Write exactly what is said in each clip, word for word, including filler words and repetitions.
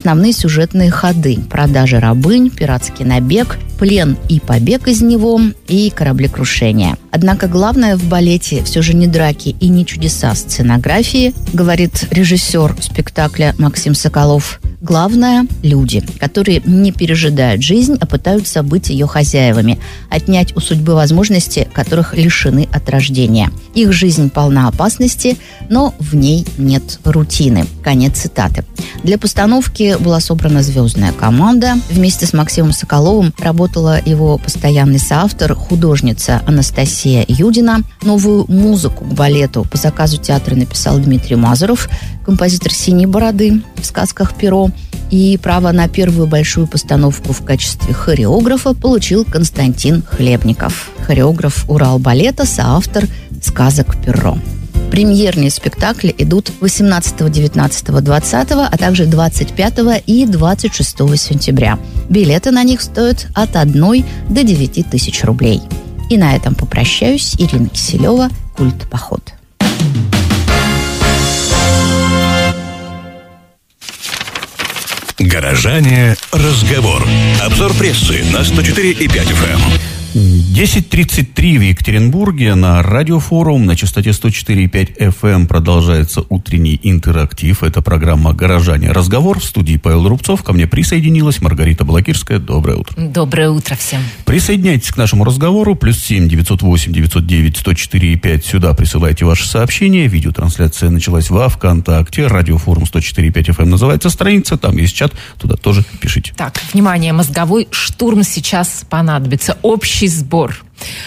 основные сюжетные ходы: продажа рабынь, пиратский набег, плен и побег из него и кораблекрушение. Однако главное в балете все же не драки и не чудеса сценографии, говорит режиссер спектакля Максим Соколов. Главное – люди, которые не пережидают жизнь, а пытаются быть ее хозяевами, отнять у судьбы возможности, которых лишены от рождения. Их жизнь полна опасности, но в ней нет рутины. Конец цитаты. Для постановки была собрана звездная команда. Вместе с Максимом Соколовым работала его постоянный соавтор, художница Анастасия Юдина. Новую музыку к балету по заказу театра написал Дмитрий Мазуров, композитор «Синей бороды» в сказках «Перо». И право на первую большую постановку в качестве хореографа получил Константин Хлебников, хореограф Уралбалета, соавтор сказок «Перо». Премьерные спектакли идут восемнадцатого, девятнадцатого, двадцатого, а также двадцать пятого и двадцать шестого сентября. Билеты на них стоят от одной до девяти тысяч рублей. И на этом попрощаюсь. Ирина Киселева, «Культ-поход». Горожане. Разговор. Обзор прессы на сто четыре и пять эф эм. десять тридцать три в Екатеринбурге. На радиофорум на частоте сто четыре и пять эф эм продолжается утренний интерактив. Это программа «Горожане. Разговор». В студии Павел Рубцов. Ко мне присоединилась Маргарита Балакирская. Доброе утро. Доброе утро всем. Присоединяйтесь к нашему разговору. Плюс семь девятьсот восемь девятьсот девять сто четыре и пять. Сюда присылайте ваши сообщения. Видеотрансляция началась во ВКонтакте. Радиофорум сто четыре и пять эф эм называется страница. Там есть чат. Туда тоже пишите. Так, внимание, мозговой штурм сейчас понадобится. Общий сбор.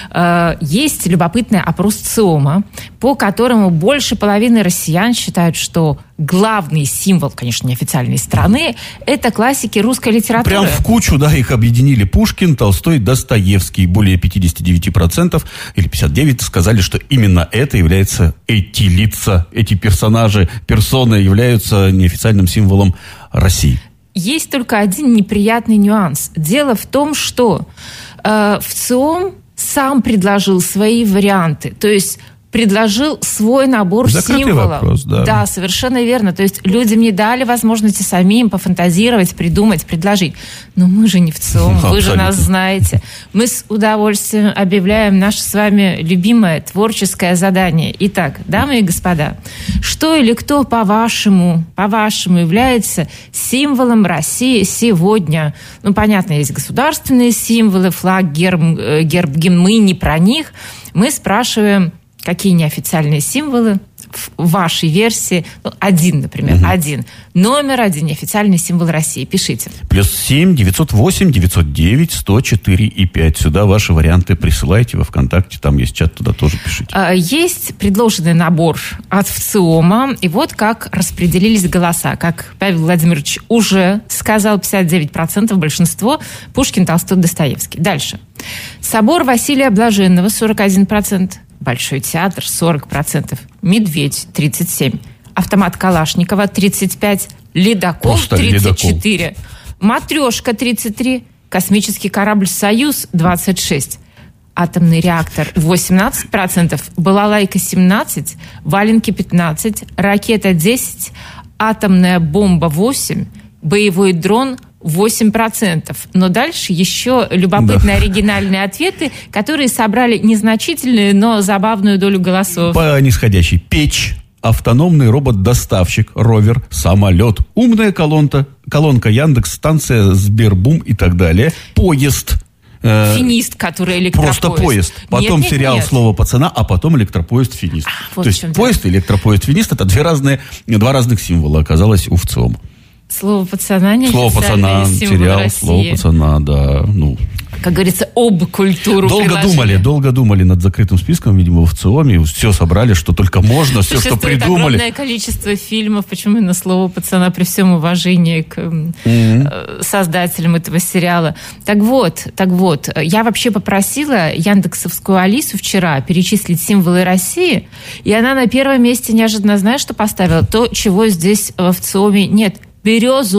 Есть любопытный опрос ЦИОМа, по которому больше половины россиян считают, что главный символ, конечно, неофициальной страны, это классики русской литературы. Прям в кучу, да, их объединили. Пушкин, Толстой, Достоевский. Более пятьдесят девять процентов или пятьдесят девять процентов сказали, что именно это является, эти лица, эти персонажи, персоны являются неофициальным символом России. Есть только один неприятный нюанс. Дело в том, что э, в ЦИОМ сам предложил свои варианты. То есть предложил свой набор Закрытый символов. Вопрос, да. Да, совершенно верно. То есть людям не дали возможности самим пофантазировать, придумать, предложить. Но мы же не в ЦИОМ, ну, вы же нас знаете. Мы с удовольствием объявляем наше с вами любимое творческое задание. Итак, дамы и господа, что или кто, по-вашему, по-вашему является символом России сегодня? Ну, понятно, есть государственные символы, флаг, герб, герб, гимн, мы не про них. Мы спрашиваем, какие неофициальные символы в вашей версии? Ну, один, например, угу. один. Номер один неофициальный символ России. Пишите. Плюс семь девятьсот восемь девятьсот девять сто четыре и пять. Сюда ваши варианты присылайте во ВКонтакте. Там есть чат, туда тоже пишите. Есть предложенный набор от ВЦИОМа. И вот как распределились голоса. Как Павел Владимирович уже сказал, пятьдесят девять процентов большинство. Пушкин, Толстой, Достоевский. Дальше. Собор Василия Блаженного, сорок один процент. Большой театр, сорок процентов. Медведь, тридцать семь процентов. Автомат Калашникова, тридцать пять процентов. Ледокол, Просто тридцать четыре ледокол. процента. Матрешка, тридцать три процента. Космический корабль «Союз», двадцать шесть процентов. Атомный реактор, восемнадцать процентов. Балалайка, семнадцать процентов. Валенки, пятнадцать процентов. Ракета, десять процентов. Атомная бомба, восемь процентов. Боевой дрон, восемь процентов. Но дальше еще любопытные, да, оригинальные ответы, которые собрали незначительную, но забавную долю голосов. По нисходящей: печь, автономный робот-доставщик, ровер, самолет, умная колонка, колонка Яндекс, станция Сбербум и так далее, поезд. Финист, который электропоезд. Просто поезд. Потом нет, нет, сериал нет. «Слово пацана», а потом электропоезд «Финист». А, вот То есть дело. поезд и электропоезд «Финист» — это две разные, два разных символа оказалось у ВЦИОМа. Слово пацана, не Слово пацана, сериал России. «Слово пацана», да. Ну, как говорится, об культуру долго приложили. думали, долго думали над закрытым списком, видимо, в ВЦИОМе. Все собрали, что только можно, все, что придумали. Огромное количество фильмов. Почему именно «Слово пацана», при всем уважении к mm-hmm. создателям этого сериала. Так вот, так вот, я вообще попросила яндексовскую Алису вчера перечислить символы России, и она на первом месте неожиданно, знаешь, что поставила? То, чего здесь в ВЦИОМе нет. Березу.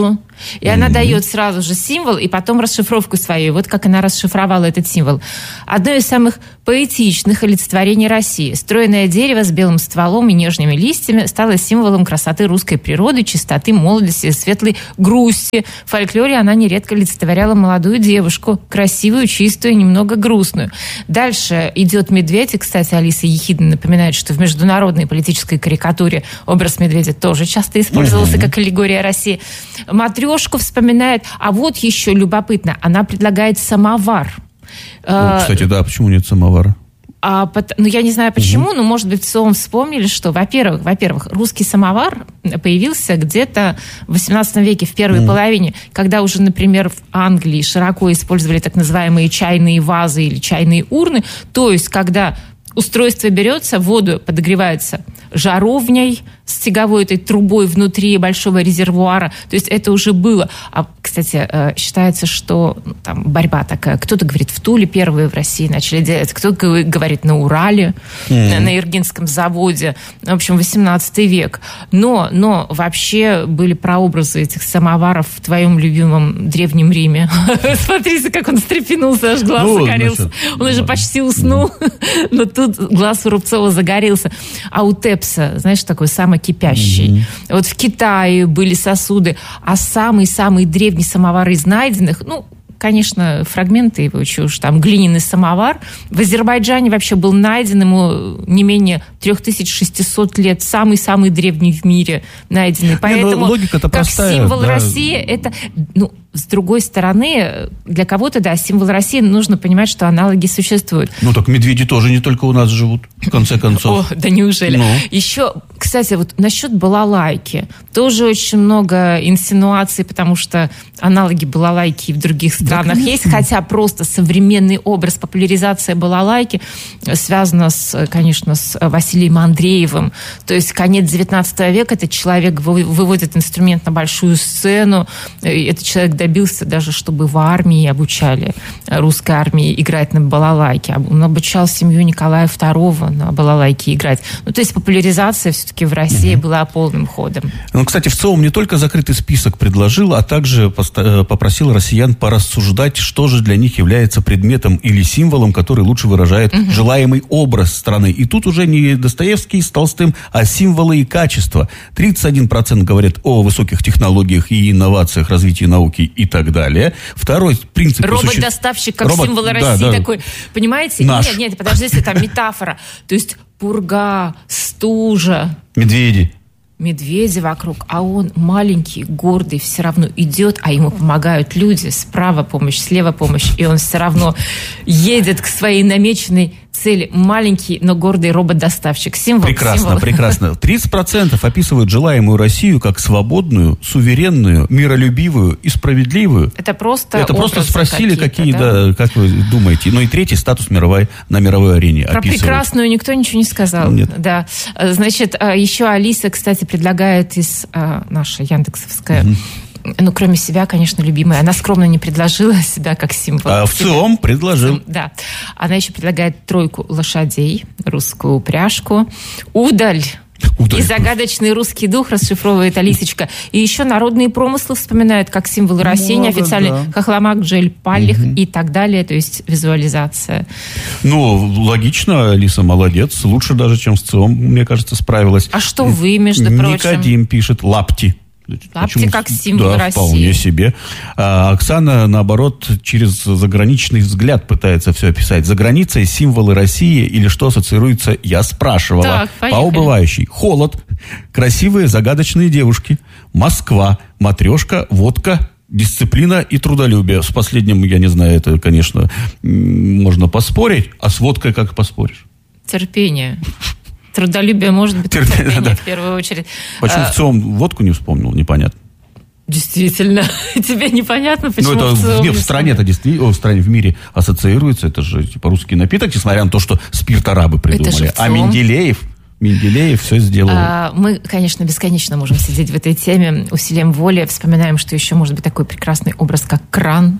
И mm-hmm. она дает сразу же символ, и потом расшифровку свою. Вот как она расшифровала этот символ. Одно из самых поэтичных олицетворений России. Стройное дерево с белым стволом и нежными листьями стало символом красоты русской природы, чистоты, молодости и светлой грусти. В фольклоре она нередко олицетворяла молодую девушку, красивую, чистую, немного грустную. Дальше идет медведь. И, кстати, Алиса ехидно напоминает, что в международной политической карикатуре образ медведя тоже часто использовался как аллегория России. Матрешку вспоминает. А вот еще любопытно, она предлагает самовар. Ну, кстати, да, почему нет самовара? А, ну, я не знаю почему, угу. но, может быть, в ЦИОМ вспомнили, что, во-первых, во-первых, русский самовар появился где-то в восемнадцатом веке, в первой угу. половине, когда уже, например, в Англии широко использовали так называемые чайные вазы или чайные урны, то есть, когда устройство берется, воду подогревается жаровней с тяговой этой трубой внутри большого резервуара. То есть это уже было. А, кстати, считается, что ну, там борьба такая. Кто-то говорит, в Туле первые в России начали делать, кто-то говорит на Урале, mm-hmm. на Иргинском заводе. В общем, восемнадцатый век. Но, но вообще были прообразы этих самоваров в твоем любимом Древнем Риме. Смотрите, как он встрепенулся, аж глаз загорелся. Он уже почти уснул, но тут глаз у Рубцова загорелся. А у Тепса, знаешь, такой самокипящий. Mm-hmm. Вот в Китае были сосуды, а самый-самый древний самовар из найденных, ну, конечно, фрагменты его чушь, там глиняный самовар. В Азербайджане вообще был найден, ему не менее три тысячи шестьсот лет, самый-самый древний в мире найденный. Поэтому, не, ну, как простая, символ да. России, это... Ну, с другой стороны, для кого-то, да, символ России, нужно понимать, что аналоги существуют. Ну, так медведи тоже не только у нас живут, в конце концов. О, да неужели? Ну. Еще, кстати, вот насчет балалайки. Тоже очень много инсинуаций, потому что аналоги балалайки и в других странах да, есть, хотя просто современный образ, популяризация балалайки связана, с, конечно, с Василием Андреевым. То есть конец девятнадцатого века этот человек выводит инструмент на большую сцену, этот человек добился даже, чтобы в армии обучали, русской армии играть на балалайке. Он обучал семью Николая второго на балалайке играть. Ну, то есть популяризация все-таки в России угу. была полным ходом. Ну, кстати, в ЦИОМ не только закрытый список предложил, а также попросил россиян порассуждать, что же для них является предметом или символом, который лучше выражает угу. желаемый образ страны. И тут уже не Достоевский с Толстым, а символы и качества. тридцать один процент говорят о высоких технологиях и инновациях, развитии науки и так далее. Второй принцип... Робот-доставщик как Робот, символ да, России да. такой. Понимаете? Наш. Нет, нет, подождите, там метафора. То есть пурга, стужа. Медведи. Медведи вокруг, а он маленький, гордый, все равно идет, а ему помогают люди. Справа помощь, слева помощь, и он все равно едет к своей намеченной цели. Маленький, но гордый робот-доставщик. Символ. Прекрасно, символ. прекрасно. тридцать процентов описывают желаемую Россию как свободную, суверенную, миролюбивую и справедливую. Это просто Это просто спросили, какие, да? да, как вы думаете. Ну и третий статус мировой, на мировой арене Про описывают. прекрасную никто ничего не сказал. Нет. Да. Значит, еще Алиса, кстати, предлагает из наша яндексовская, угу. ну, кроме себя, конечно, любимая. Она скромно не предложила себя как символ. А в ЦИОМ предложил. Да. Она еще предлагает тройку лошадей, русскую упряжку, удаль. Удаль. И загадочный русский дух расшифровывает Алисочка. И еще народные промыслы вспоминают как символы России, Много, официальный да. хохломак, джель, паллих угу. и так далее. То есть визуализация. Ну, логично, Алиса молодец. Лучше даже, чем с ЦИОМ, мне кажется, справилась. А что вы, между прочим? Никодим пишет лапти. Лапти Почему? как символ да, России. Вполне себе. А Оксана, наоборот, через заграничный взгляд пытается все описать. За границей символы России или что ассоциируется, я спрашивала. Так, по убывающей. Холод, красивые загадочные девушки, Москва, матрешка, водка, дисциплина и трудолюбие. С последним, я не знаю, это, конечно, можно поспорить. А с водкой как поспоришь? Терпение. Трудолюбие может быть терпение, терпение, да. в первую очередь. Почему а, в ЦИОМ водку не вспомнил, непонятно. Действительно. Тебе непонятно, почему ну, это в ЦИОМ в, не в стране это действительно, в стране, в мире ассоциируется. Это же типа русский напиток, несмотря на то, что спирт арабы придумали. А Менделеев, Менделеев все сделал. А, мы, конечно, бесконечно можем сидеть в этой теме. Усилием воли вспоминаем, что еще может быть такой прекрасный образ, как кран.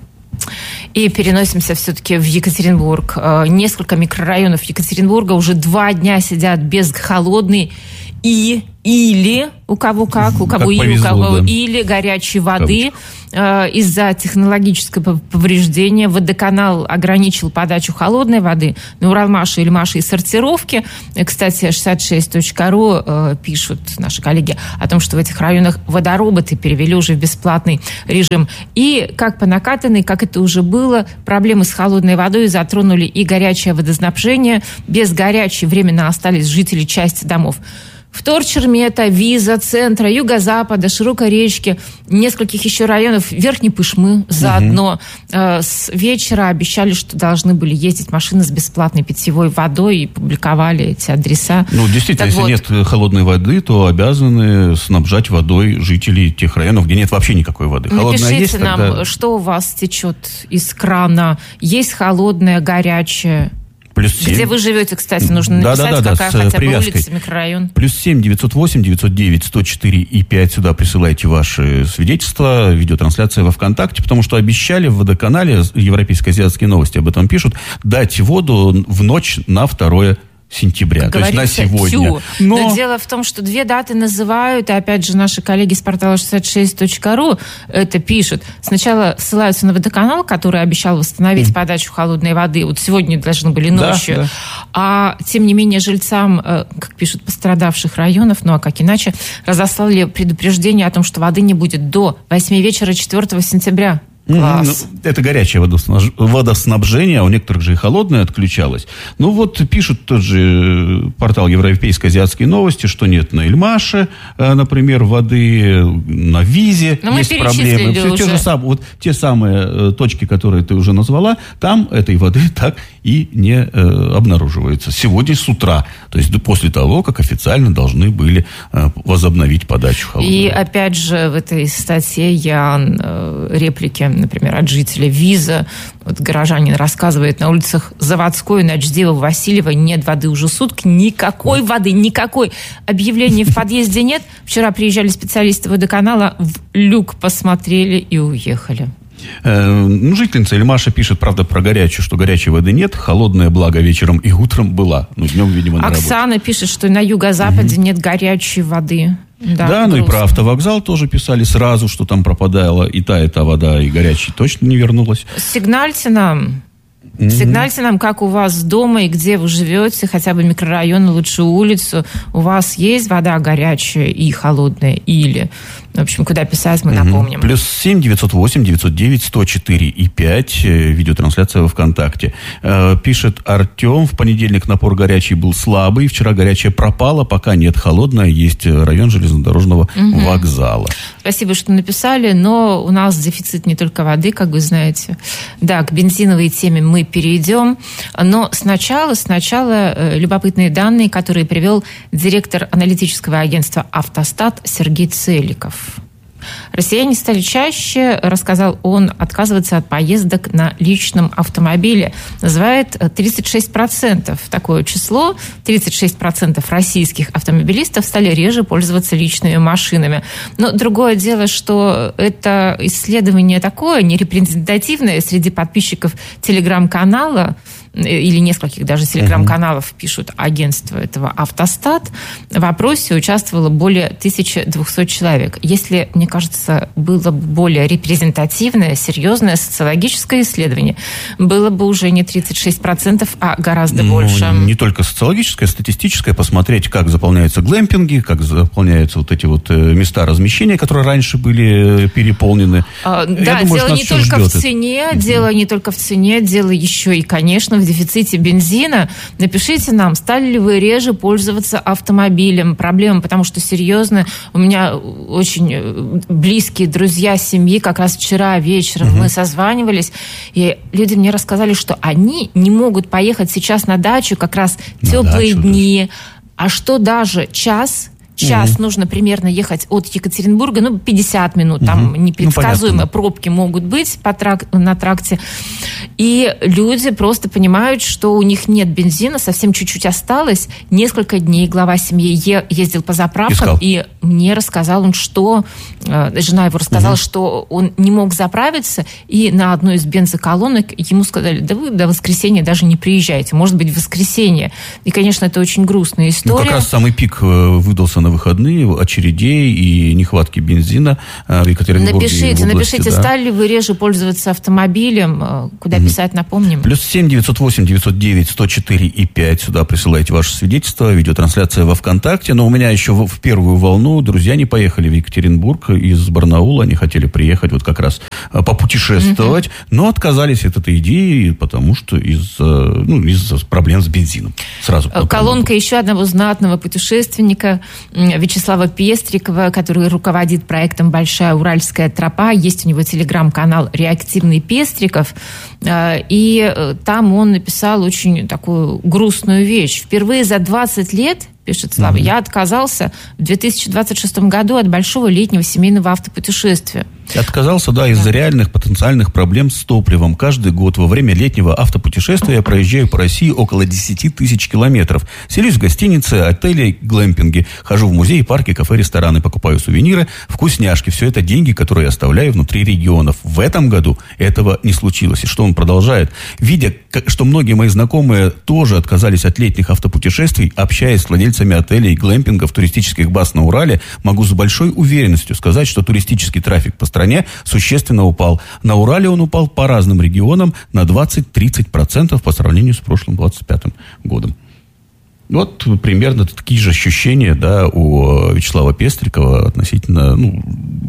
И переносимся все-таки в Екатеринбург. Несколько микрорайонов Екатеринбурга уже два дня сидят без холодной и или у кого как, у кого как и повезло, у кого да. или горячей воды. Э, из-за технологического повреждения водоканал ограничил подачу холодной воды на Уралмаше или Маше и сортировки. И, кстати, шестьдесят шесть точка ру э, пишут наши коллеги о том, что в этих районах водороботы перевели уже в бесплатный режим. И как по накатанной, как это уже было, проблемы с холодной водой затронули и горячее водоснабжение. Без горячей временно остались жители части домов Вторчермета, Виза, центра, юго-запада, Широкой речки, нескольких еще районов Верхней Пышмы заодно. Угу. С вечера обещали, что должны были ездить машины с бесплатной питьевой водой, и публиковали эти адреса. Ну, действительно, так если вот, нет холодной воды, то обязаны снабжать водой жителей тех районов, где нет вообще никакой воды. Холодная напишите есть, нам, тогда... что у вас течет из крана. Есть холодная, горячая? Плюс семь. Где вы живете, кстати, нужно написать, да, да, да, какая с хотя бы привязкой. улица, микрорайон. Плюс семь девятьсот восемь девятьсот девять сто четыре и пять. Сюда присылайте ваши свидетельства, видеотрансляция во ВКонтакте, потому что обещали в водоканале, Европейско-азиатские новости об этом пишут, дать воду в ночь на второе сентября, Как то есть на сегодня. Тю. Но... Но дело в том, что две даты называют, и опять же наши коллеги с портала шестьдесят шесть точка ру это пишут. Сначала ссылаются на водоканал, который обещал восстановить mm. подачу холодной воды. Вот сегодня должны были ночью. Да, да. А тем не менее жильцам, как пишут, пострадавших районов, ну а как иначе, разослали предупреждение о том, что воды не будет до восьми вечера четвёртого сентября. Класс. Ну, это горячее водоснабжение, а у некоторых же и холодное отключалось. Ну вот пишут тот же портал Европейско-азиатские новости, что нет на Эльмаше, например, воды, на Визе но есть проблемы. Все те же самые, вот те самые точки, которые ты уже назвала, там этой воды так и не э, обнаруживается. Сегодня с утра, то есть после того, как официально должны были э, возобновить подачу холодной И воды. опять же в этой статье я э, реплики, например, от жителя Виза. Вот горожанин рассказывает, на улицах Заводской, Ночдева, Васильева нет воды уже сутки. Никакой воды, никакой. Объявлений в подъезде нет. Вчера приезжали специалисты водоканала, в люк посмотрели и уехали. Э, ну, жительница Эльмаша пишет, правда, про горячую, что горячей воды нет, холодная, благо, вечером и утром была. Ну, днем, видимо, на Оксана работе. пишет, что на юго-западе угу. нет горячей воды. Да, да ну и про автовокзал тоже писали сразу, что там пропадала и та, и та вода, и горячая точно не вернулась. Сигнальте нам. Mm-hmm. Сигнальте нам, как у вас дома и где вы живете, хотя бы микрорайон, лучше улицу. У вас есть вода горячая и холодная или... В общем, куда писать, мы mm-hmm. напомним. Плюс семь девятьсот восемь девятьсот девять сто четыре и пять. Видеотрансляция во ВКонтакте. Пишет Артем, в понедельник напор горячий был слабый, вчера горячая пропала, пока нет холодная, есть район железнодорожного mm-hmm. вокзала. Спасибо, что написали, но у нас дефицит не только воды, как вы знаете. Да, к бензиновой теме мы перейдем, но сначала, сначала любопытные данные, которые привел директор аналитического агентства «Автостат» Сергей Целиков. Россияне стали чаще, рассказал он, отказываться от поездок на личном автомобиле. Называет тридцать шесть процентов такое число. тридцать шесть процентов российских автомобилистов стали реже пользоваться личными машинами. Но другое дело, что это исследование такое, нерепрезентативное среди подписчиков телеграм-канала, или нескольких даже телеграм-каналов uh-huh. пишут агентство этого «Автостат». В опросе участвовало более тысяча двести человек. Если, мне кажется, было бы более репрезентативное, серьезное социологическое исследование, было бы уже не тридцать шесть процентов, а гораздо ну, больше. Не только социологическое, статистическое. Посмотреть, как заполняются глэмпинги, как заполняются вот эти вот места размещения, которые раньше были переполнены. А, Я да, думаю, дело не только в цене, это. дело не только в цене, дело еще и, конечно, в дефиците бензина. Напишите нам, стали ли вы реже пользоваться автомобилем. Проблема, потому что, серьезно, у меня очень близкие друзья семьи, как раз вчера вечером угу. мы созванивались, и люди мне рассказали, что они не могут поехать сейчас на дачу, как раз на теплые дачу, дни, да. а что даже час... Час mm-hmm. нужно примерно ехать от Екатеринбурга, ну, пятьдесят минут, там mm-hmm. непредсказуемо, ну, пробки могут быть по трак- на тракте. И люди просто понимают, что у них нет бензина, совсем чуть-чуть осталось. Несколько дней глава семьи е- ездил по заправкам, Искал. и мне рассказал он, что... Э, жена его рассказала, mm-hmm. что он не мог заправиться, и на одной из бензоколонок ему сказали, да вы до воскресенья даже не приезжайте, может быть, в воскресенье. И, конечно, это очень грустная история. Ну, как раз самый пик выдался на выходные очередей и нехватки бензина в Екатеринбурге. Напишите, в области, напишите, да. стали ли вы реже пользоваться автомобилем, куда mm-hmm. писать, напомним. Плюс семь девятьсот восемь девятьсот девять сто четыре и пять, сюда присылайте ваше свидетельство, видеотрансляция во ВКонтакте. Но у меня еще в, в первую волну друзья не поехали в Екатеринбург из Барнаула, они хотели приехать вот как раз попутешествовать, mm-hmm. но отказались от этой идеи, потому что из, ну, из-за проблем с бензином. Сразу. Колонка еще одного знатного путешественника Вячеслава Пестрикова, который руководит проектом «Большая Уральская тропа». Есть у него телеграм-канал «Реактивный Пестриков». И там он написал очень такую грустную вещь. Впервые за двадцать лет, пишет Слава, mm-hmm. я отказался в две тысячи двадцать шестом году от большого летнего семейного автопутешествия. Отказался, да, из-за да. реальных потенциальных проблем с топливом. Каждый год во время летнего автопутешествия я проезжаю по России около десять тысяч километров. Селюсь в гостинице, отеле, глэмпинге. Хожу в музеи, парки, кафе, рестораны, покупаю сувениры, вкусняшки. Все это деньги, которые я оставляю внутри регионов. В этом году этого не случилось. И что он продолжает? Видя, что многие мои знакомые тоже отказались от летних автопутешествий, общаясь с владельцами отелей, глэмпингов, туристических баз на Урале, могу с большой уверенностью сказать, что туристический трафик по стране существенно упал. На Урале он упал по разным регионам на двадцать-тридцать процентов по сравнению с прошлым двадцать пятым годом. Вот примерно такие же ощущения, да, у Вячеслава Пестрикова относительно, ну,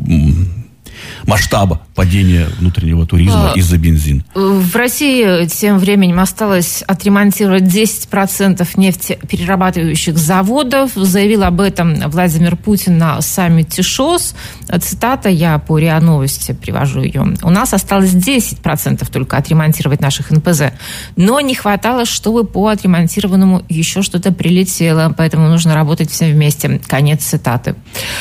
масштаба падения внутреннего туризма а, из-за бензина. В России тем временем осталось отремонтировать десять процентов нефтеперерабатывающих заводов. Заявил об этом Владимир Путин на саммите ШОС. Цитата, я по РИА Новости привожу ее. У нас осталось десять процентов только отремонтировать наших эн пэ зэ. Но не хватало, чтобы по отремонтированному еще что-то прилетело. Поэтому нужно работать всем вместе. Конец цитаты.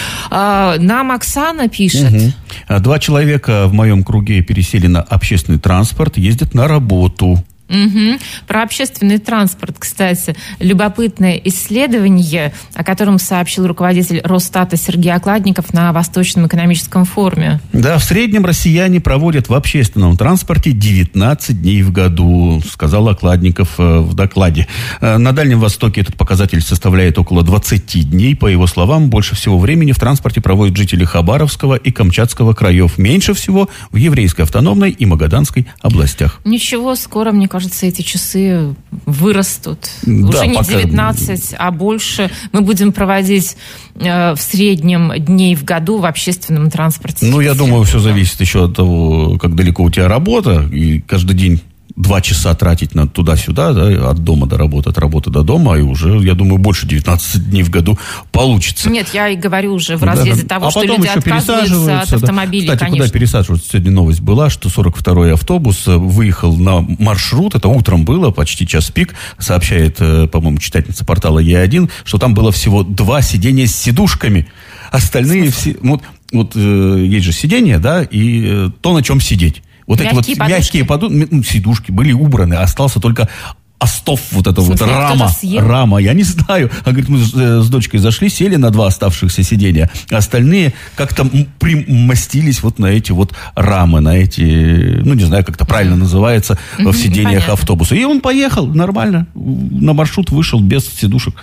А, нам Оксана пишет. Угу. Два человека в моем круге пересели на общественный транспорт, ездят на работу. Угу. Про общественный транспорт, кстати, любопытное исследование, о котором сообщил руководитель Росстата Сергей Окладников на Восточном экономическом форуме. Да, в среднем россияне проводят в общественном транспорте девятнадцать дней в году, сказал Окладников в докладе. На Дальнем Востоке этот показатель составляет около двадцать дней. По его словам, больше всего времени в транспорте проводят жители Хабаровского и Камчатского краев. Меньше всего в Еврейской автономной и Магаданской областях. Ничего, скоро, мне кажется, эти часы вырастут. Да, уже не пока... девятнадцать, а больше. Мы будем проводить э, в среднем дней в году в общественном транспорте. Ну, я думаю, все зависит еще от того, как далеко у тебя работа. И каждый день два часа тратить на туда-сюда, да, от дома до работы, от работы до дома, и уже, я думаю, больше девятнадцать дней в году получится. Нет, я и говорю уже в разрезе да, того, а что люди отказываются от автомобилей, да. Кстати, конечно. куда пересаживаются? Сегодня новость была, что сорок второй автобус выехал на маршрут, это утром было, почти час пик, сообщает, по-моему, читательница портала Е один, что там было всего два сидения с сидушками. Остальные все... Вот, вот есть же сиденье, да, и то, на чем сидеть. Вот мягкие эти вот подушки. мягкие подушки, ну, сидушки были убраны, остался только остов вот этого вот рама, рама, я не знаю. А говорит, мы с дочкой зашли, сели на два оставшихся сиденья, остальные как-то примостились вот на эти вот рамы, на эти, ну не знаю, как это правильно называется, в сиденьях Понятно. автобуса. И он поехал нормально, на маршрут вышел без сидушек.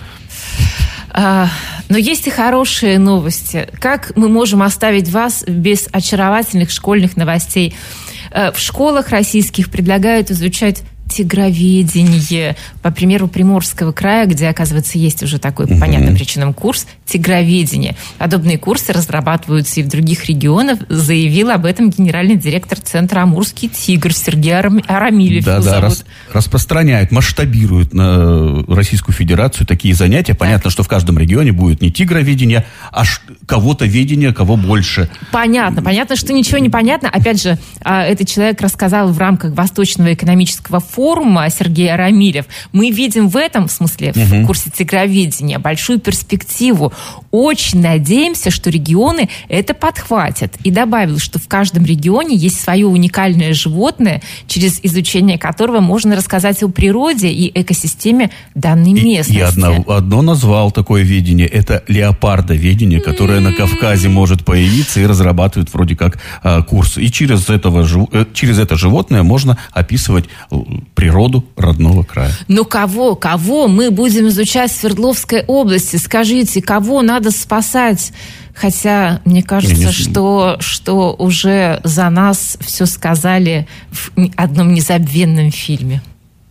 А, но есть и хорошие новости. Как мы можем оставить вас без очаровательных школьных новостей? В школах российских предлагают изучать тигроведение. По примеру Приморского края, где, оказывается, есть уже такой по понятным причинам курс тигроведения. Подобные курсы разрабатываются и в других регионах, заявил об этом генеральный директор Центра «Амурский тигр» Сергей Арамилев. Да, да, рас, распространяет, масштабирует на Российскую Федерацию такие занятия. Понятно, так. что в каждом регионе будет не тигроведение, а кого-то видение, кого больше. Понятно, понятно, что ничего не понятно. Опять же, этот человек рассказал в рамках Восточного экономического форума, форума Сергей Арамилев, мы видим в этом смысле, в угу. курсе тигроведения, большую перспективу. Очень надеемся, что регионы это подхватят. И добавил, что в каждом регионе есть свое уникальное животное, через изучение которого можно рассказать о природе и экосистеме данной местности. И, и одно, одно назвал такое видение. Это леопардоведение, которое mm-hmm. на Кавказе может появиться и разрабатывает вроде как а, курс. И через, этого, через это животное можно описывать природу родного края. Ну кого, кого мы будем изучать в Свердловской области? Скажите, кого надо спасать? Хотя, мне кажется, не, не... Что, что уже за нас все сказали в одном незабвенном фильме.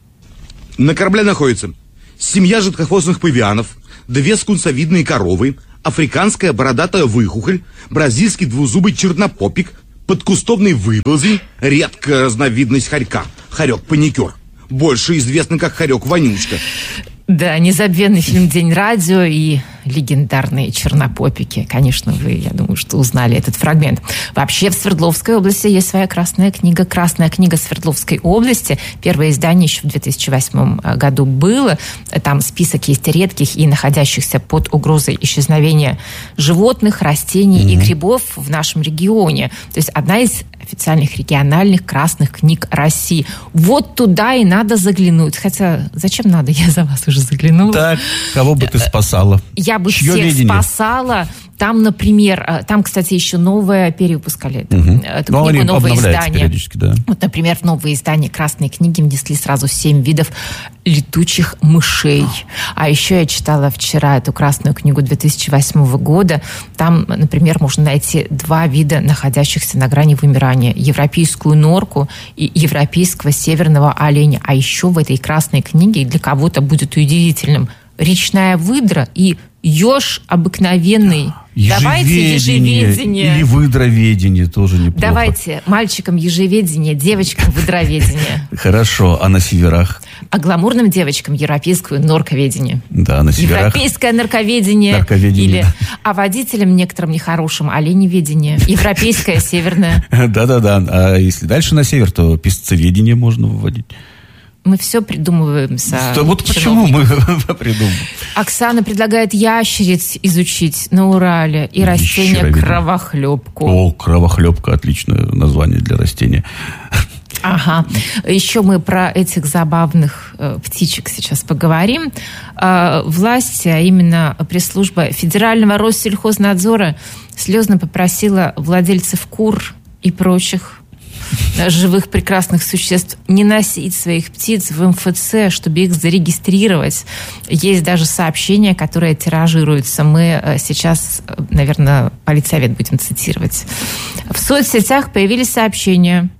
На корабле находится семья жидкохвостных павианов, две скунсовидные коровы, африканская бородатая выхухоль, бразильский двузубый чернопопик, подкустовный выползень, редкая разновидность хорька, хорек-паникер, больше известный как хорек-вонючка. Да, незабвенный фильм «День радио» и легендарные чернопопики. Конечно, вы, я думаю, что узнали этот фрагмент. Вообще в Свердловской области есть своя красная книга. Красная книга Свердловской области. Первое издание еще в две тысячи восьмом году было. Там список есть редких и находящихся под угрозой исчезновения животных, растений mm-hmm. и грибов в нашем регионе. То есть одна из официальных региональных красных книг России. Вот туда и надо заглянуть. Хотя зачем надо? Я за вас уже заглянула. Так, кого бы ты спасала? Я бы Чье всех видение? спасала. Там, например, там, кстати, еще новое перевыпускали эту, угу. эту Но книгу, новое издание. Периодически, да. Вот, например, в новое издание «Красной книги» внесли сразу семь видов летучих мышей. А еще я читала вчера эту «Красную книгу» две тысячи восьмого года. Там, например, можно найти два вида, находящихся на грани вымирания. Европейскую норку и европейского северного оленя. А еще в этой «Красной книге» для кого-то будет удивительным речная выдра и еж обыкновенный. Давайте ежеведение. Или выдроведение тоже неплохо. Давайте мальчикам ежеведение, девочкам выдроведение. Хорошо, а на северах? А гламурным девочкам европейскую норковедение. Да, на северах. Европейское нарковедение. Нарковедение. Или, а водителям некоторым нехорошим оленеведение. Европейское северное. Да-да-да. А если дальше на север, то песцеведение можно выводить. Мы все придумываем со Да вот почему мы придумываем? Оксана предлагает ящериц изучить на Урале и растение кровохлебку. О, кровохлебка, отличное название для растения. Ага. Еще мы про этих забавных э, птичек сейчас поговорим. Э, власти, а именно пресс-служба Федерального Россельхознадзора слезно попросила владельцев кур и прочих живых прекрасных существ не носить своих птиц в эм эф цэ, чтобы их зарегистрировать. Есть даже сообщения, которые тиражируются. Мы сейчас, наверное, политсовет будем цитировать. В соцсетях появились сообщения,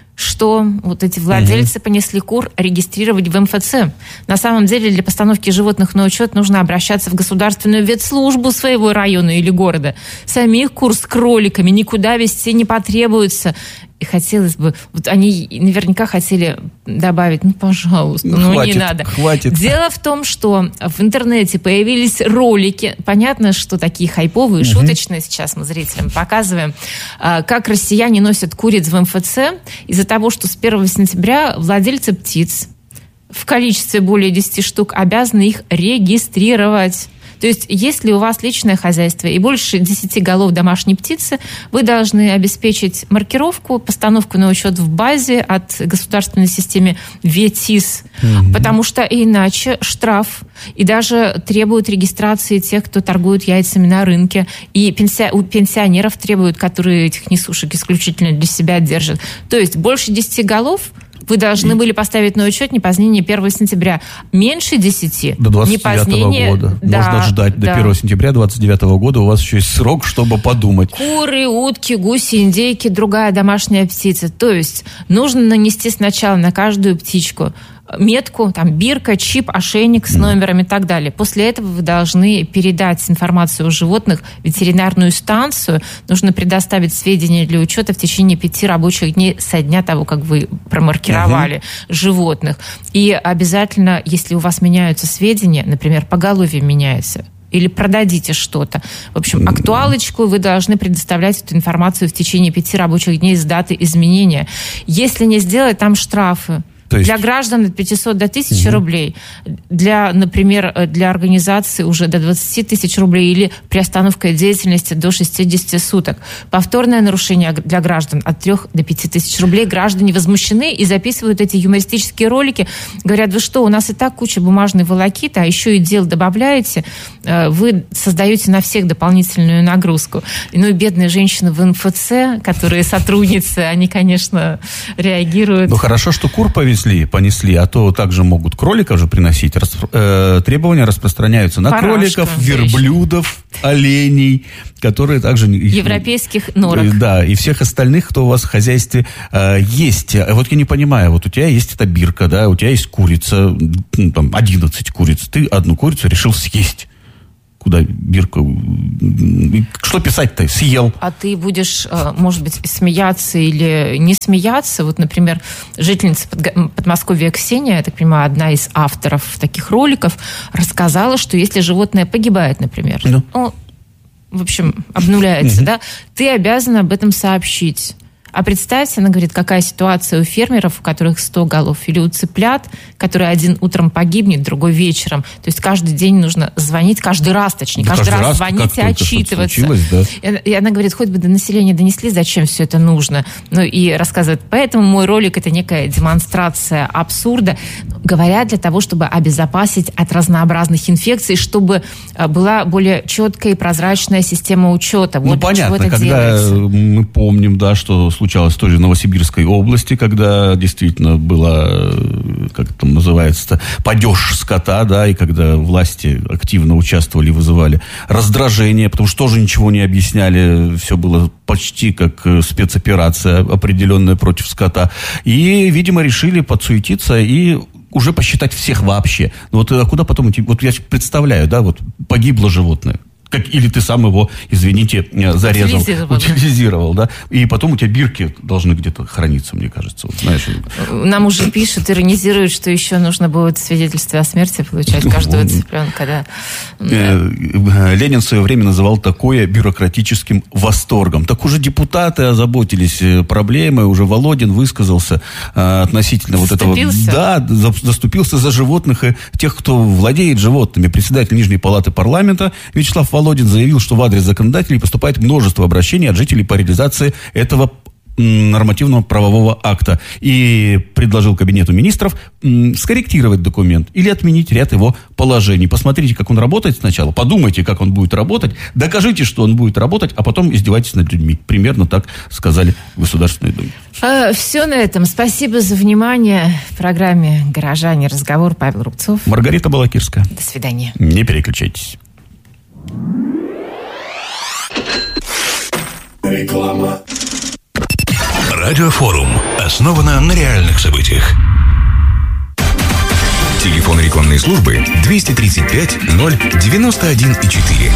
что вот эти владельцы mm-hmm. понесли кур регистрировать в эм эф цэ. На самом деле для постановки животных на учет нужно обращаться в государственную ветслужбу своего района или города. Самих кур с кроликами никуда везти не потребуется. И хотелось бы... Вот они наверняка хотели добавить, ну, пожалуйста, ну, хватит, не надо. Хватит. Дело в том, что в интернете появились ролики. Понятно, что такие хайповые, угу. шуточные. Сейчас мы зрителям показываем, как россияне носят куриц в эм эф цэ из-за того, что с первого сентября владельцы птиц в количестве более десяти штук обязаны их регистрировать. То есть, если у вас личное хозяйство и больше десяти голов домашней птицы, вы должны обеспечить маркировку, постановку на учет в базе от государственной системы ВЕТИС, mm-hmm. потому что иначе штраф. И даже требуют регистрации тех, кто торгует яйцами на рынке. И пенси... у пенсионеров требуют, которые этих несушек исключительно для себя держат. То есть, больше десяти голов вы должны были поставить на учет не позднее первого сентября. Меньше десяти. До двадцать не девятого позднее... года. Да, можно ждать да. до первого сентября двадцать девятого года. У вас еще есть срок, чтобы подумать. Куры, утки, гуси, индейки, другая домашняя птица. То есть нужно нанести сначала на каждую птичку метку, там, бирка, чип, ошейник с номером и так далее. После этого вы должны передать информацию о животных в ветеринарную станцию. Нужно предоставить сведения для учета в течение пяти рабочих дней со дня того, как вы промаркировали uh-huh. животных. И обязательно, если у вас меняются сведения, например, поголовье меняется, или продадите что-то. В общем, актуалочку вы должны предоставлять эту информацию в течение пяти рабочих дней с даты изменения. Если не сделать, там штрафы. Есть... Для граждан от пятисот до тысячи угу. рублей. Для, например, для организации уже до двадцати тысяч рублей или приостановка деятельности до шестидесяти суток. Повторное нарушение для граждан от трёх до пяти тысяч рублей. Граждане возмущены и записывают эти юмористические ролики. Говорят, вы что, у нас и так куча бумажной волокиты, а еще и дел добавляете. Вы создаете на всех дополнительную нагрузку. Ну и бедные женщины в эн эф цэ, которые сотрудницы, они, конечно, реагируют. Ну хорошо, что кур повезли понесли, понесли, а то также могут кроликов же приносить. Распро- э, требования распространяются на Парашка, кроликов, верблюдов, оленей, которые также... Европейских норок. Да, и всех остальных, кто у вас в хозяйстве э, есть. Вот я не понимаю, вот у тебя есть эта бирка, да, у тебя есть курица, ну, там, одиннадцать куриц, ты одну курицу решил съесть. Куда бирка? Что писать-то? Съел. А ты будешь, может быть, смеяться или не смеяться? Вот, например, жительница Подмосковья Ксения, я так понимаю, одна из авторов таких роликов, рассказала, что если животное погибает, например, ну, ну в общем, обнуляется, да, ты обязан об этом сообщить. А представьте, она говорит, какая ситуация у фермеров, у которых сто голов, или у цыплят, который один утром погибнет, другой вечером. То есть каждый день нужно звонить, каждый раз, точнее, да, каждый, каждый раз, раз звонить и отчитываться. Да. И, и она говорит, хоть бы до населения донесли, зачем все это нужно. Ну и рассказывает, поэтому мой ролик – это некая демонстрация абсурда, говорят, для того, чтобы обезопасить от разнообразных инфекций, чтобы была более четкая и прозрачная система учета. Вот ну, понятно, это когда делается. Мы помним, да, что случалось в той же Новосибирской области, когда действительно было, как там называется, падеж скота, да, и когда власти активно участвовали, вызывали раздражение, потому что тоже ничего не объясняли, все было почти как спецоперация определенная против скота. И, видимо, решили подсуетиться и уже посчитать всех вообще. Вот а куда потом идти? Вот я представляю, да, вот погибло животное. Как, или ты сам его, извините, зарезал, утилизировал, утилизировал, да, и потом у тебя бирки должны где-то храниться, мне кажется. Вот, знаешь, нам уже пишут, иронизируют, что еще нужно будет свидетельство о смерти получать каждого цыпленка, да. Ленин в свое время называл такое бюрократическим восторгом. Так уже депутаты озаботились проблемой, уже Володин высказался относительно вот этого. Да, заступился за животных и тех, кто владеет животными. Председатель Нижней палаты парламента Вячеслав Володин заявил, что в адрес законодателей поступает множество обращений от жителей по реализации этого нормативного правового акта. И предложил Кабинету министров скорректировать документ или отменить ряд его положений. Посмотрите, как он работает сначала, подумайте, как он будет работать, докажите, что он будет работать, а потом издевайтесь над людьми. Примерно так сказали в Государственной Думе. А, все на этом. Спасибо за внимание. В программе «Горожане. Разговор» Павел Рубцов. Маргарита Балакирская. До свидания. Не переключайтесь. Реклама. Радиофорум основано на реальных событиях. Телефон рекламной службы двести тридцать пять ноль девяносто один четыре.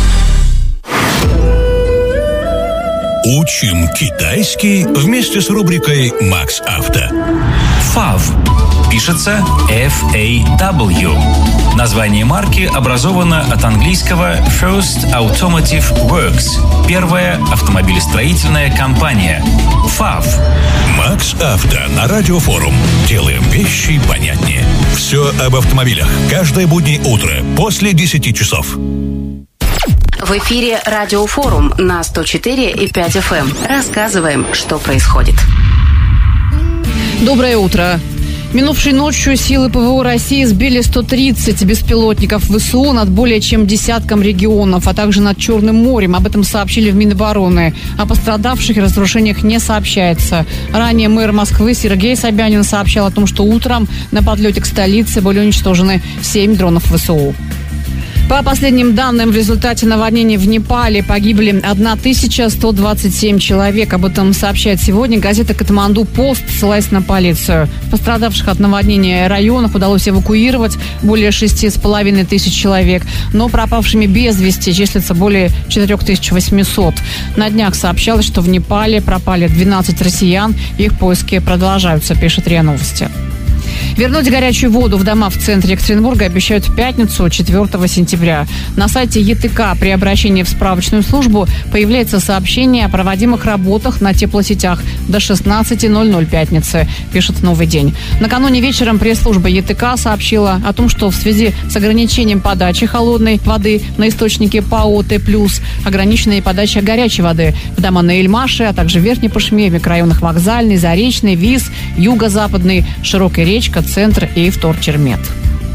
Учим китайский вместе с рубрикой «Макс Авто». фав. Пишется эф эй дабл ю. Название марки образовано от английского First Automotive Works. Первая автомобилестроительная компания. фав. Макс Авто на Радиофорум. Делаем вещи понятнее. Все об автомобилях. Каждое буднее утро после десяти часов. В эфире Радиофорум на сто четыре и пять эф эм. Рассказываем, что происходит. Доброе утро. Минувшей ночью силы ПВО России сбили сто тридцать беспилотников ВСУ над более чем десятком регионов, а также над Черным морем. Об этом сообщили в Минобороны. О пострадавших и разрушениях не сообщается. Ранее мэр Москвы Сергей Собянин сообщал о том, что утром на подлете к столице были уничтожены семь дронов ВСУ. По последним данным, в результате наводнения в Непале погибли тысяча сто двадцать семь человек. Об этом сообщает сегодня газета «Катманду Пост», ссылаясь на полицию. Пострадавших от наводнения районов удалось эвакуировать более шести с половиной тысяч человек, но пропавшими без вести числится более четырех тысяч восьмисот. На днях сообщалось, что в Непале пропали двенадцать россиян. Их поиски продолжаются, пишет РИА Новости. Вернуть горячую воду в дома в центре Екатеринбурга обещают в пятницу, четвёртого сентября. На сайте ЕТК при обращении в справочную службу появляется сообщение о проводимых работах на теплосетях до шестнадцати ноль-ноль пятницы, пишет «Новый день». Накануне вечером пресс-служба ЕТК сообщила о том, что в связи с ограничением подачи холодной воды на источнике ПАО Т+, ограничена и подача горячей воды в дома на Эльмаше, а также в Верхней Пышме, в микрорайонах Вокзальный, Заречный, Виз, Юго-Западный, Широкая речка, Центр и Вторчермет.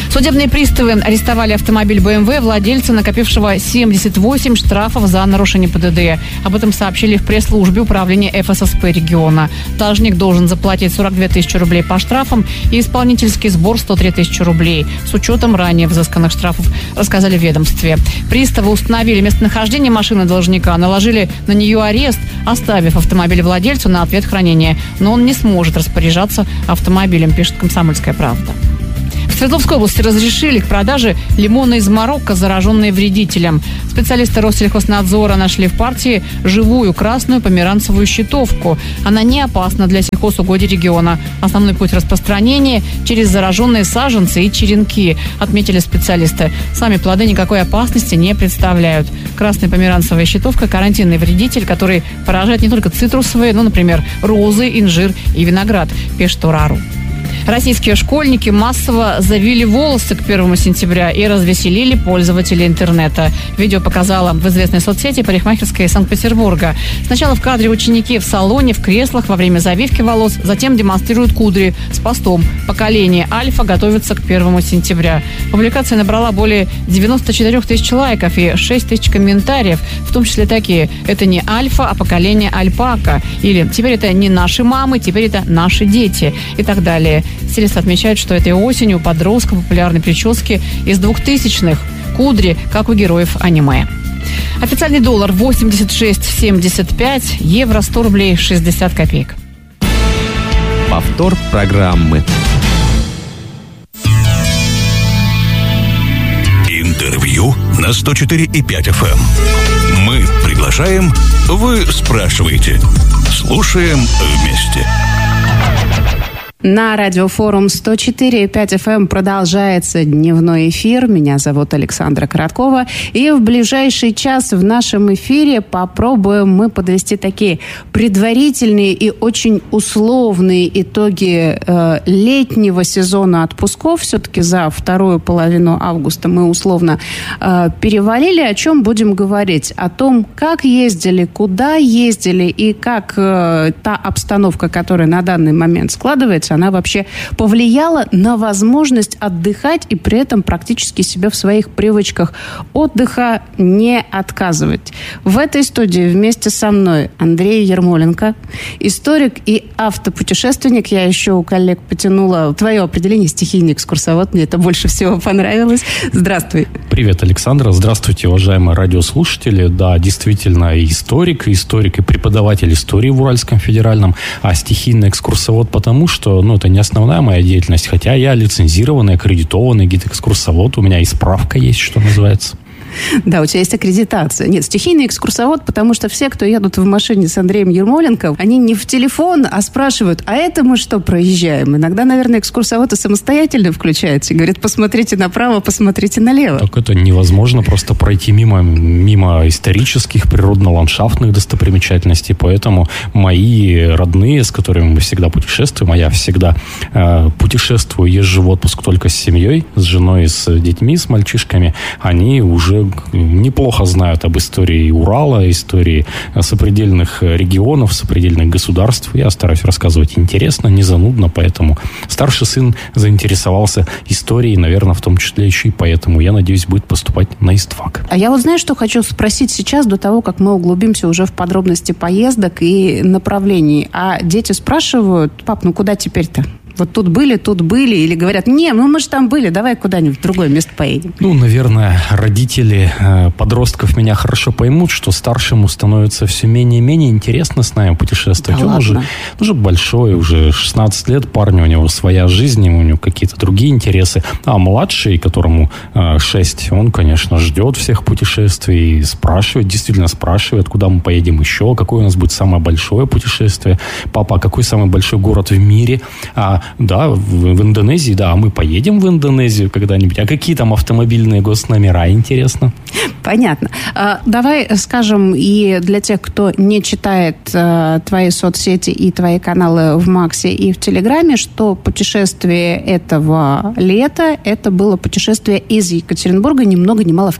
Судебные приставы арестовали автомобиль бэ эм вэ владельца, накопившего семьдесят восемь штрафов за нарушение пэ дэ дэ. Об этом сообщили в пресс-службе управления эф эс эс пэ региона. Должник должен заплатить сорок две тысячи рублей по штрафам и исполнительский сбор сто три тысячи рублей с учетом ранее взысканных штрафов, рассказали в ведомстве. Приставы установили местонахождение машины должника, наложили на нее арест, оставив автомобиль владельцу на ответ хранения. Но он не сможет распоряжаться автомобилем, пишет «Комсомольская правда». В Свердловской области разрешили к продаже лимоны из Марокко, зараженные вредителем. Специалисты Россельхознадзора нашли в партии живую красную померанцевую щитовку. Она не опасна для сельхозугодий региона. Основной путь распространения – через зараженные саженцы и черенки, отметили специалисты. Сами плоды никакой опасности не представляют. Красная померанцевая щитовка – карантинный вредитель, который поражает не только цитрусовые, но, например, розы, инжир и виноград, пишет Урару. Российские школьники массово завили волосы к первому сентября и развеселили пользователей интернета. Видео показала в известной соцсети парикмахерская из Санкт-Петербурга. Сначала в кадре ученики в салоне, в креслах во время завивки волос, затем демонстрируют кудри с постом «Поколение Альфа готовится к первому сентября». Публикация набрала более девяносто четыре тысячи лайков и шесть тысяч комментариев, в том числе такие: «Это не Альфа, а поколение Альпака», или «Теперь это не наши мамы, теперь это наши дети» и так далее. Стилисты отмечают, что этой осенью у подростков популярны прически из двухтысячных, кудри, как у героев аниме. Официальный доллар восемьдесят шесть семьдесят пять, евро сто рублей шестьдесят копеек. Повтор программы. Интервью на сто четыре и пять эф эм. Мы приглашаем, вы спрашиваете. Слушаем вместе. На радиофорум сто четыре и пять эф эм продолжается дневной эфир. Меня зовут Александра Короткова. И в ближайший час в нашем эфире попробуем мы подвести такие предварительные и очень условные итоги э, летнего сезона отпусков. Все-таки за вторую половину августа мы условно э, перевалили. О чем будем говорить? О том, как ездили, куда ездили и как э, та обстановка, которая на данный момент складывается, она вообще повлияла на возможность отдыхать и при этом практически себе в своих привычках отдыха не отказывать. В этой студии вместе со мной Андрей Ермоленко, историк и автопутешественник. Я еще у коллег потянула твое определение — стихийный экскурсовод. Мне это больше всего понравилось. Здравствуй. Привет, Александра. Здравствуйте, уважаемые радиослушатели. Да, действительно, историк, историк и преподаватель истории в Уральском федеральном, а стихийный экскурсовод потому, что ну, это не основная моя деятельность, хотя я лицензированный, аккредитованный гид-экскурсовод, у меня и справка есть, что называется. Да, у тебя есть аккредитация. Нет, стихийный экскурсовод, потому что все, кто едут в машине с Андреем Ермоленко, они не в телефон, а спрашивают: а это мы что проезжаем? Иногда, наверное, экскурсовод и самостоятельно включается и говорит: посмотрите направо, посмотрите налево. Так это невозможно просто пройти мимо, мимо исторических, природно-ландшафтных достопримечательностей, поэтому мои родные, с которыми мы всегда путешествуем, а я всегда э, путешествую, езжу в отпуск только с семьей, с женой, с детьми, с мальчишками, они уже неплохо знают об истории Урала, истории сопредельных регионов, сопредельных государств. Я стараюсь рассказывать интересно, не занудно, поэтому старший сын заинтересовался историей, наверное, в том числе еще и поэтому, я надеюсь, будет поступать на ИСТФАК. А я вот знаю, что хочу спросить сейчас, до того, как мы углубимся уже в подробности поездок и направлений. А дети спрашивают: пап, ну куда теперь-то? Вот тут были, тут были, или говорят: не, ну мы же там были, давай куда-нибудь в другое место поедем? Ну, наверное, родители э, подростков меня хорошо поймут, что старшему становится все менее и менее интересно с нами путешествовать. Да, он уже, уже большой, уже шестнадцать лет парню, у него своя жизнь, у него какие-то другие интересы. А младший, которому э, шесть, он, конечно, ждет всех путешествий, спрашивает, действительно спрашивает, куда мы поедем еще, какое у нас будет самое большое путешествие. Папа, а какой самый большой город в мире? А Да, в, в Индонезии, да, а мы поедем в Индонезию когда-нибудь. А какие там автомобильные госномера, интересно? Понятно. А, давай скажем и для тех, кто не читает а, твои соцсети и твои каналы в Максе и в Телеграме, что путешествие этого лета, это было путешествие из Екатеринбурга ни много ни мало в Китай.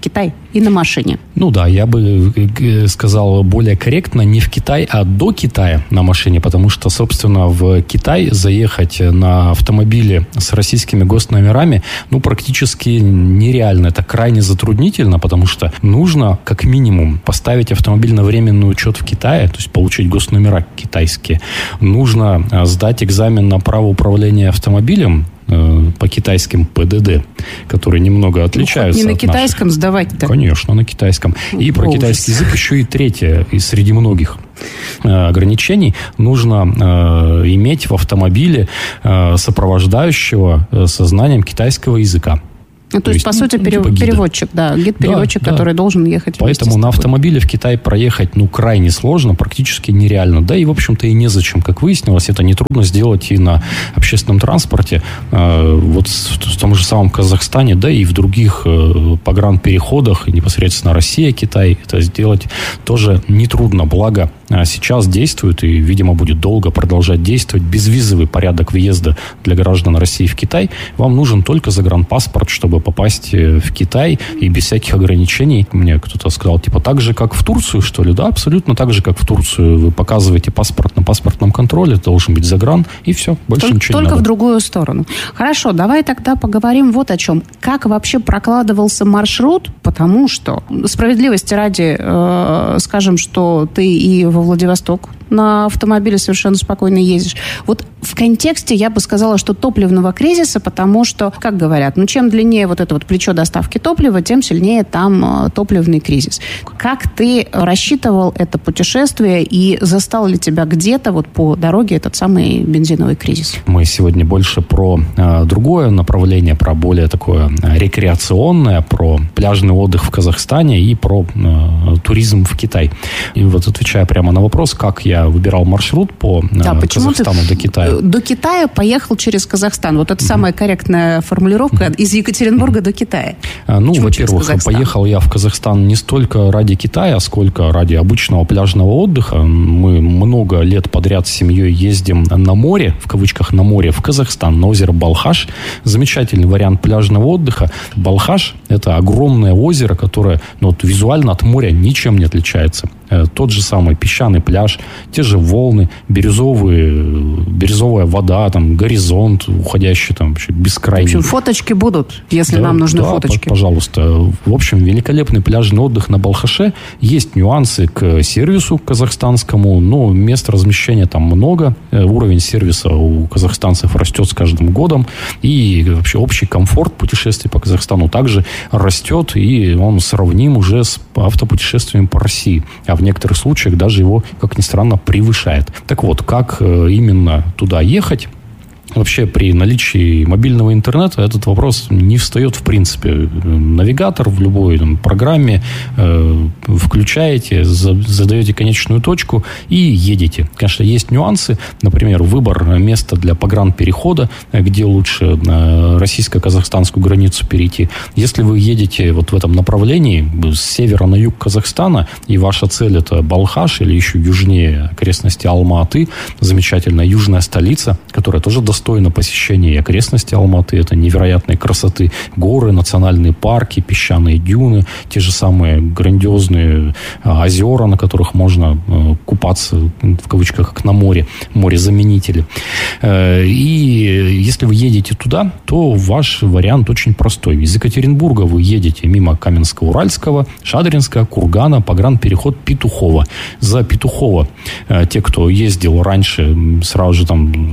и на машине. Ну да, я бы сказал более корректно, не в Китай, а до Китая на машине, потому что, собственно, в Китай заехать на автомобиле с российскими госномерами, ну, практически нереально. Это крайне затруднительно, потому что нужно, как минимум, поставить автомобиль на временный учет в Китае, то есть получить госномера китайские. Нужно сдать экзамен на право управления автомобилем по китайским ПДД, которые немного отличаются. Ну, не на от китайском наших. Сдавать-то. Конечно, на китайском. И про китайский язык еще и третье, и среди многих ограничений, нужно э, иметь в автомобиле э, сопровождающего со знанием китайского языка. Ну, то, то есть, по сути, перев... типа переводчик, да, гид-переводчик, да, который да. должен ехать. Поэтому на автомобиле в Китай проехать, ну, крайне сложно, практически нереально. Да и, в общем-то, и незачем, как выяснилось, это нетрудно сделать и на общественном транспорте, э, вот в, в том же самом Казахстане, да и в других э, погранпереходах, непосредственно Россия, Китай, это сделать тоже нетрудно. Благо, э, сейчас действует и, видимо, будет долго продолжать действовать безвизовый порядок въезда для граждан России в Китай. Вам нужен только загранпаспорт, чтобы попасть в Китай и без всяких ограничений. Мне кто-то сказал, типа, так же, как в Турцию, что ли? Да, абсолютно так же, как в Турцию. Вы показываете паспорт на паспортном контроле, должен быть загран, и все, больше только, ничего только не надо. В другую сторону. Хорошо, давай тогда поговорим вот о чем. Как вообще прокладывался маршрут? Потому что, справедливости ради, э, скажем, что ты и во Владивосток на автомобиле совершенно спокойно ездишь. Вот в контексте я бы сказала, что топливного кризиса, потому что, как говорят, ну чем длиннее вот это вот плечо доставки топлива, тем сильнее там э, топливный кризис. Как ты рассчитывал это путешествие и застал ли тебя где-то вот по дороге этот самый бензиновый кризис? Мы сегодня больше про э, другое направление, про более такое рекреационное, про пляжный отдых в Казахстане и про э, туризм в Китай. И вот отвечая прямо на вопрос, как я выбирал маршрут по э, да, Казахстану до Китая. До Китая поехал через Казахстан. Вот это mm-hmm. самая корректная формулировка mm-hmm. из Екатеринбурга до Китая. Ну, почему, во-первых, поехал я в Казахстан не столько ради Китая, сколько ради обычного пляжного отдыха. Мы много лет подряд с семьей ездим на море, в кавычках на море, в Казахстан, на озеро Балхаш. Замечательный вариант пляжного отдыха. Балхаш – это огромное озеро, которое ну, вот, визуально от моря ничем не отличается. Тот же самый песчаный пляж, те же волны, бирюзовые, бирюзовая вода, там, горизонт уходящий, там, бескрайний. В общем, фоточки будут, если да, нам нужны да, фоточки. Пожалуйста. В общем, великолепный пляжный отдых на Балхаше. Есть нюансы к сервису казахстанскому, но мест размещения там много. Уровень сервиса у казахстанцев растет с каждым годом. И вообще общий комфорт путешествий по Казахстану также растет, и он сравним уже с автопутешествиями по России. А в некоторых случаях даже его, как ни странно, превышает. Так вот, как именно туда ехать? Вообще при наличии мобильного интернета этот вопрос не встает в принципе. Навигатор в любой там, программе э, включаете, за, задаете конечную точку и едете. Конечно, есть нюансы. Например, выбор места для погранперехода, где лучше э, российско-казахстанскую границу перейти. Если вы едете вот в этом направлении с севера на юг Казахстана, и ваша цель это Балхаш или еще южнее окрестности Алма-Аты, замечательная южная столица, которая тоже доступна достойно посещения и окрестности Алматы. Это невероятной красоты горы, национальные парки, песчаные дюны, те же самые грандиозные а, озера, на которых можно а, купаться, в кавычках, как на море, море-заменители. А, и если вы едете туда, то ваш вариант очень простой. Из Екатеринбурга вы едете мимо Каменско-Уральского, Шадринска, Кургана, погранпереход Петухово. За Петухово а, те, кто ездил раньше, сразу же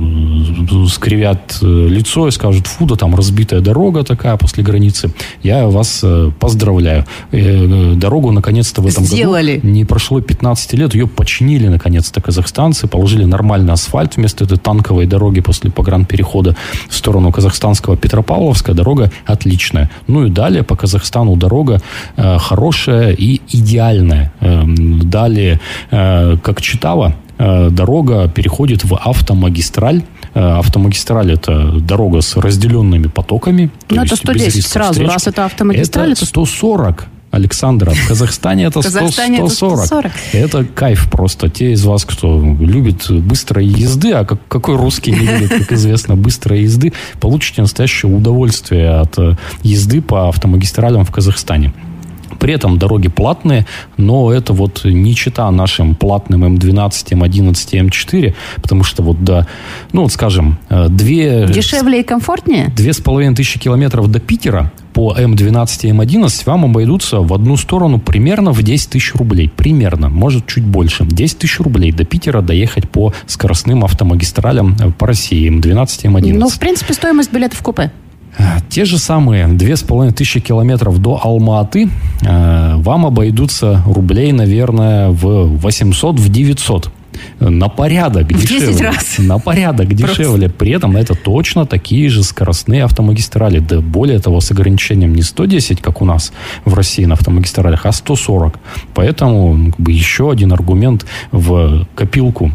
там скривят лицо и скажут, фу, да там разбитая дорога такая после границы. Я вас поздравляю. Дорогу наконец-то в этом Сделали. году не прошло пятнадцать лет, ее починили наконец-то казахстанцы, положили нормальный асфальт вместо этой танковой дороги после погранперехода в сторону казахстанского Петропавловска. Дорога отличная. Ну и далее по Казахстану дорога э, хорошая и идеальная. Э, далее, э, как Читава, э, дорога переходит в автомагистраль. Автомагистраль – это дорога с разделенными потоками. Ну, это сто десять сразу, встреч. Раз это автомагистраль. Это сто сорок, Александра. В Казахстане это сто сорок. Это кайф просто. Те из вас, кто любит быстрой езды, а как, какой русский не любит, как известно, быстрой езды, получите настоящее удовольствие от езды по автомагистралям в Казахстане. При этом дороги платные, но это вот не чита нашим платным эм двенадцать, эм одиннадцать, эм четыре, потому что вот до, ну вот скажем, две... Дешевле и комфортнее? Две с половиной тысячи километров до Питера по эм двенадцать и эм одиннадцать вам обойдутся в одну сторону примерно в десять тысяч рублей. Примерно, может чуть больше. десять тысяч рублей до Питера доехать по скоростным автомагистралям по России эм двенадцать и эм одиннадцать. Ну, в принципе, стоимость билетов в купе. Те же самые две с половиной тысячи километров до Алма-Аты э, вам обойдутся рублей, наверное, в восемьсот, в девятьсот. На порядок дешевле. десять раз. На порядок дешевле. При этом это точно такие же скоростные автомагистрали. Да более того, с ограничением не сто десять, как у нас в России на автомагистралях, а сто сорок. Поэтому как бы, еще один аргумент в копилку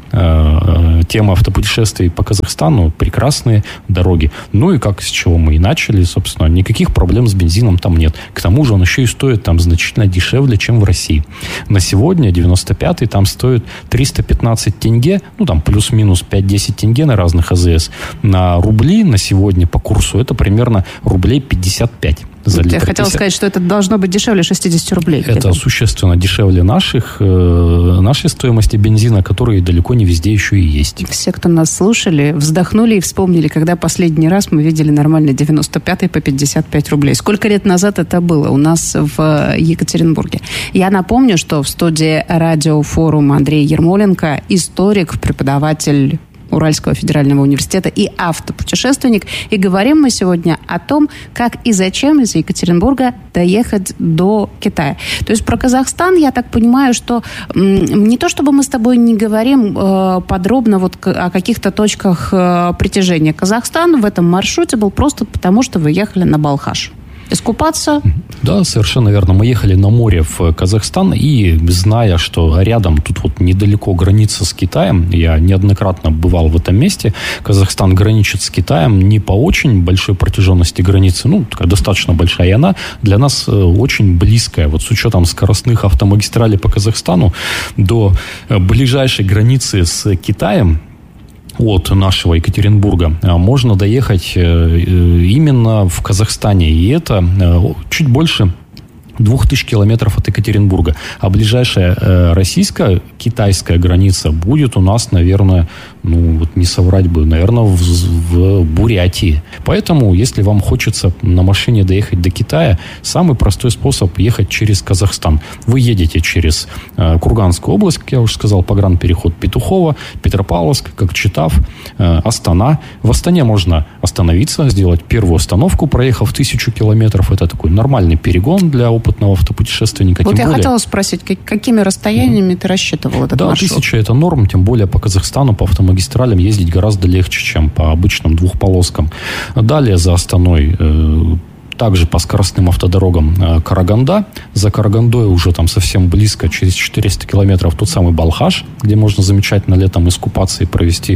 э, темы автопутешествий по Казахстану. Прекрасные дороги. Ну и как с чего мы и начали, собственно, никаких проблем с бензином там нет. К тому же он еще и стоит там значительно дешевле, чем в России. На сегодня девяносто пятый там стоит триста пятнадцать тенге, ну там плюс-минус пять-десять тенге на разных АЗС. На рубли на сегодня по курсу это примерно рублей пятьдесят пять. За Я хотела сказать, что это должно быть дешевле шестьдесят рублей. Это где-то существенно дешевле наших, э, нашей стоимости бензина, которые далеко не везде еще и есть. Все, кто нас слушали, вздохнули и вспомнили, когда последний раз мы видели нормально девяносто пятый по пятьдесят пять рублей. Сколько лет назад это было у нас в Екатеринбурге? Я напомню, что в студии радиофорума Андрей Ермоленко, историк, преподаватель Уральского федерального университета и автопутешественник. И говорим мы сегодня о том, как и зачем из Екатеринбурга доехать до Китая. То есть про Казахстан, я так понимаю, что м, не то чтобы мы с тобой не говорим э, подробно вот о каких-то точках э, притяжения. Казахстан в этом маршруте был просто потому, что вы ехали на Балхаш. Искупаться? Да, совершенно верно. Мы ехали на море в Казахстан, и зная, что рядом, тут вот недалеко граница с Китаем, я неоднократно бывал в этом месте, Казахстан граничит с Китаем не по очень большой протяженности границы, ну, такая достаточно большая, и она для нас очень близкая. Вот с учетом скоростных автомагистралей по Казахстану до ближайшей границы с Китаем, от нашего Екатеринбурга, можно доехать именно в Казахстане. И это чуть больше двух тысяч километров от Екатеринбурга. А ближайшая э, российско-китайская граница будет у нас, наверное, ну, вот не соврать бы, наверное, в, в Бурятии. Поэтому, если вам хочется на машине доехать до Китая, самый простой способ ехать через Казахстан. Вы едете через э, Курганскую область, как я уже сказал, погранпереход Петухово, Петропавловск, Кокчетав, э, Астана. В Астане можно остановиться, сделать первую остановку, проехав тысячу километров. Это такой нормальный перегон для опытного автопутешественника. Вот тем я более... хотела спросить, как, какими расстояниями mm-hmm. ты рассчитывал этот да, маршрут? Да, тысяча это норм, тем более по Казахстану, по автомагистралям ездить гораздо легче, чем по обычным двухполоскам. Далее за Астаной э, также по скоростным автодорогам э, Караганда. За Карагандой уже там совсем близко, через четыреста километров, тот самый Балхаш, где можно замечательно летом искупаться и провести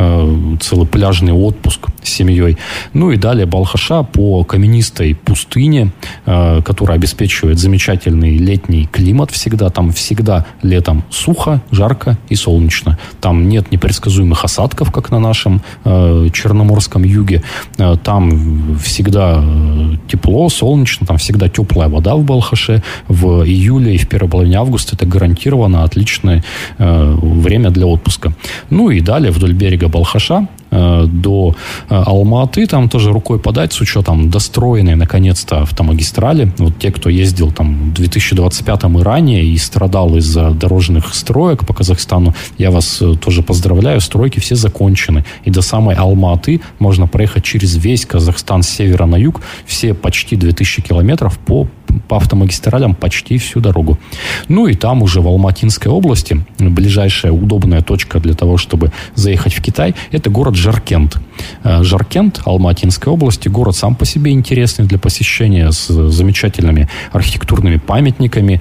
э, целый пляжный отпуск с семьей. Ну и далее Балхаша по каменистой пустыне, э, которая обеспечивает замечательный летний климат всегда. Там всегда летом сухо, жарко и солнечно. Там нет непредсказуемых осадков, как на нашем э, Черноморском юге. Э, там всегда э, тепло, солнечно, там всегда теплая вода в Балхаше. В июле и в первой половине августа это гарантированно отличное э, время для отпуска. Ну и далее вдоль берега Балхаша э, до э, Алма-Аты, там тоже рукой подать, с учетом достроенной наконец-то автомагистрали. Вот те, кто ездил там в две тысячи двадцать пятом и ранее и страдал из-за дорожных строек по Казахстану, я вас э, тоже поздравляю, стройки все закончены. И до самой Алма-Аты можно проехать через весь Казахстан с севера на юг, все почти две тысячи километров по, по автомагистралям почти всю дорогу. Ну и там уже в Алматинской области ближайшая удобная точка для того, чтобы заехать в Китай, это город Жаркент. Жаркент Алматинской области, город сам по себе интересный для посещения, с замечательными архитектурными памятниками,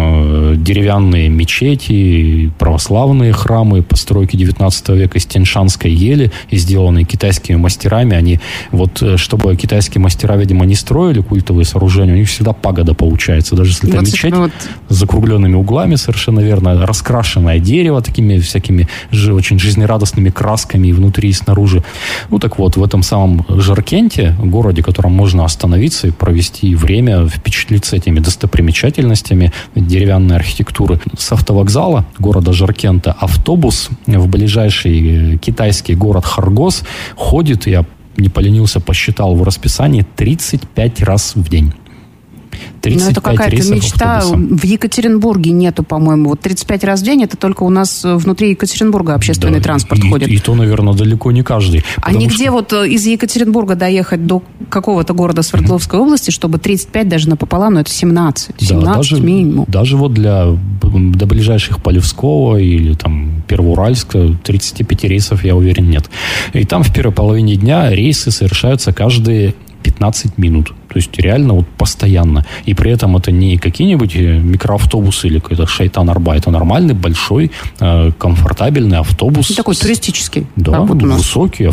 деревянные мечети, православные храмы постройки девятнадцатого века из тяньшанской ели и сделанные китайскими мастерами. Они вот, чтобы китайские мастера, видимо, не строили культовые сооружения, у них всегда пагода получается. Даже если это вот мечеть вот... с закругленными углами, совершенно верно, раскрашенное дерево такими всякими же, очень жизнерадостными красками и внутри, и снаружи. Ну так вот, в этом самом Жаркенте, городе, в котором можно остановиться и провести время, впечатлиться этими достопримечательностями деревянной архитектуры, с автовокзала города Жаркента автобус в ближайший китайский город Харгос ходит, я не поленился, посчитал в расписании, тридцать пять раз в день. Ну, это какая-то мечта. автобусом. В Екатеринбурге нету, по-моему. Вот тридцать пять раз в день, это только у нас внутри Екатеринбурга общественный да, транспорт и, ходит. И то, наверное, далеко не каждый. А нигде что... вот из Екатеринбурга доехать до какого-то города Свердловской mm-hmm. области, чтобы тридцать пять даже напополам, но это семнадцать. семнадцать да, даже, минимум. Даже вот для до ближайших Полевского или там Первоуральска тридцать пять рейсов, я уверен, нет. И там в первой половине дня рейсы совершаются каждые пятнадцать минут. То есть реально вот постоянно. И при этом это не какие-нибудь микроавтобусы или какой-то шайтан-арбайт, а нормальный, большой, э, комфортабельный автобус. Такой туристический. Да, вот высокий,